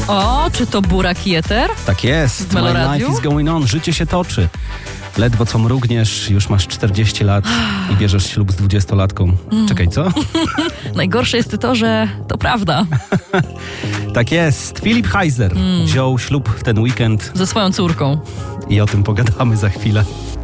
O, czy to Burak Jeter? Tak jest. W Meloradiu? My life is going on. Życie się toczy. Ledwo co mrugniesz, już masz 40 lat i bierzesz ślub z 20-latką. Czekaj, co? Najgorsze jest to, że to prawda. Tak jest. Filip Heiser wziął ślub w ten weekend Ze swoją córką. i o tym pogadamy za chwilę.